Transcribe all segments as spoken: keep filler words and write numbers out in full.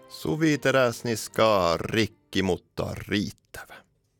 Suvi teräsniskaa rikki, mutta riittävä.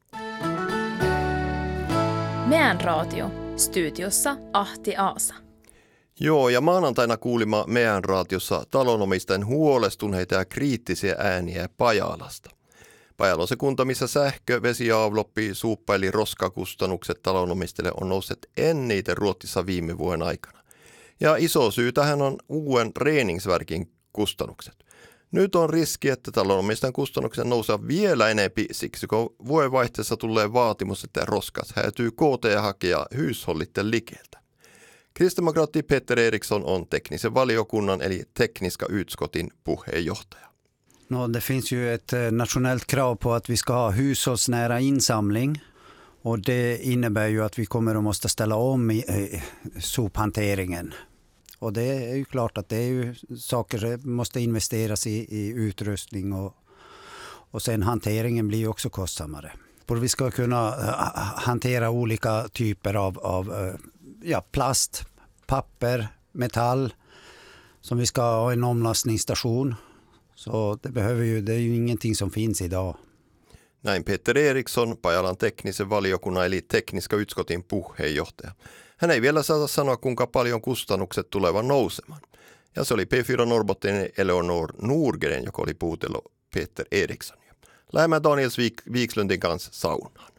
Meidän radio, studiossa Ahti Aasa. Joo, ja maanantaina kuulimme meidän raatiossa talonomistajien huolestuneita ja kriittisiä ääniä Pajalasta. Pajala on se kunta, missä sähkö, vesi ja avloppi, suuppa eli roskakustannukset talonomistajille on nousseet eniten Ruotsissa viime vuoden aikana. Ja iso syy tähän on uuden reningsverkin kustannukset. Nyt on riski, että talonomistajan kustannukset nousee vielä enempi siksi, kun vuodenvaihteessa tulee vaatimus, että roskas häytyy K T-hakea hushållitten likeltä. Kristdemokraatti Peter Eriksson on teknisen valiokunnan eli tekniska utskottin puheenjohtaja. No, det finns ju ett nationellt krav på att vi ska ha hushållsnära insamling. Och det innebär ju att vi kommer att måste ställa om i, eh, sophanteringen. Och det är ju klart att det är ju saker som måste investeras i, i utrustning och, och sen hanteringen blir ju också kostsammare. Och vi ska kunna uh, hantera olika typer av, av uh, ja, plast, papper, metall som vi ska ha en omlastningsstation. Så det behöver ju, det är ju ingenting som finns idag. Näin Peter Eriksson, Pajalan teknisen valiokunnan eli tekniska utskottin puheenjohtaja. Hän ei vielä saa sanoa, kuinka paljon kustannukset tulevat nousemaan. Ja se oli P fyra Norrbotten Eleonor Nordgren, joka oli puhutellut Peter Erikssonia. Lähdemme Daniels Wikslundin kanssa saunaan.